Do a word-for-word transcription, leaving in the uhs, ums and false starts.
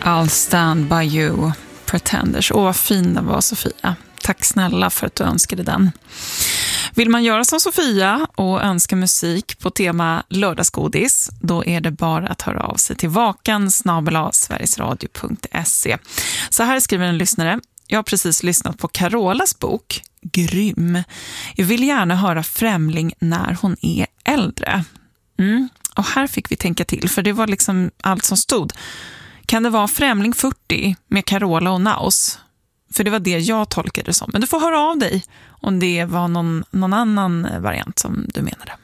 I'll stand by you, Pretenders. Åh, vad fin den var, Sofia. Tack snälla för att du önskade den. Vill man göra som Sofia och önska musik på tema lördagsgodis, då är det bara att höra av sig till vakan snabel-a sverigesradio punkt se. Så här skriver en lyssnare. Jag har precis lyssnat på Carolas bok, Grym. Jag vill gärna höra Främling när hon är äldre. Mm. Och här fick vi tänka till, för det var liksom allt som stod. Kan det vara Främling fyrtio med Carola och Naus? För det var det jag tolkade det som. Men du får höra av dig om det var någon, någon annan variant som du menade.